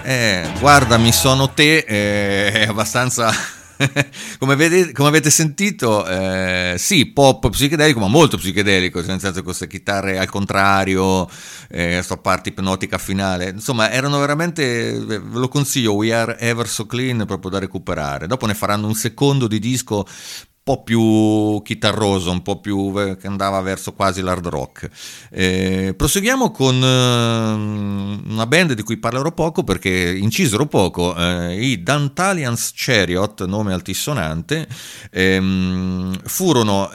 Guardami, sono te, è abbastanza... come avete sentito, sì, pop psichedelico, ma molto psichedelico, nel senso, queste chitarre al contrario, sta parte ipnotica finale, insomma erano veramente, ve lo consiglio, We Are Ever So Clean, proprio da recuperare. Dopo ne faranno un secondo di disco un po' più chitarroso, un po' più che andava verso quasi l'hard rock. Proseguiamo con una band di cui parlerò poco perché incisero poco, i Dantalians Chariot, nome altisonante, furono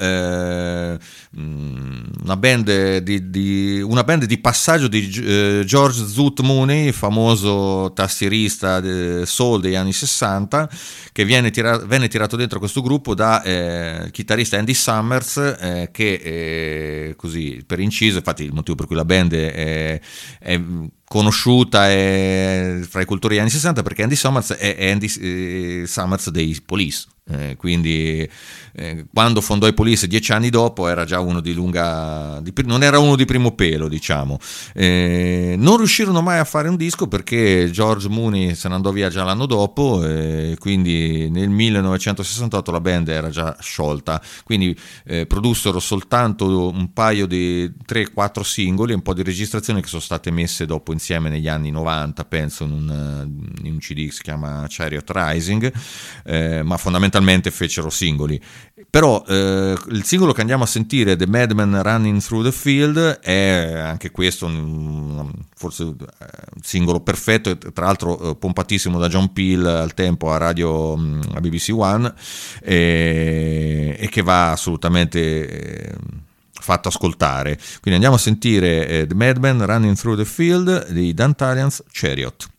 una band di passaggio di George Zoot Mooney, famoso tastierista soul degli anni 60, che venne tirato dentro questo gruppo da il chitarrista Andy Summers, che così per inciso, infatti il motivo per cui la band è conosciuta fra i cultori degli anni 60, perché Andy Summers è Andy Summers dei Police. Quindi quando fondò i Police 10 anni dopo era già uno non era uno di primo pelo, diciamo. Non riuscirono mai a fare un disco perché George Mooney se ne andò via già l'anno dopo, quindi nel 1968 la band era già sciolta, quindi produssero soltanto un paio di 3-4 singoli, un po' di registrazioni che sono state messe dopo insieme negli anni 90, penso, in un CD che si chiama Chariot Rising, ma fondamentalmente fecero singoli. Però il singolo che andiamo a sentire, The Madman Running Through the Field, è anche questo forse un singolo perfetto, e tra l'altro pompatissimo da John Peel al tempo a BBC One, e che va assolutamente fatto ascoltare. Quindi andiamo a sentire The Madman Running Through the Field dei Dantalians Chariot.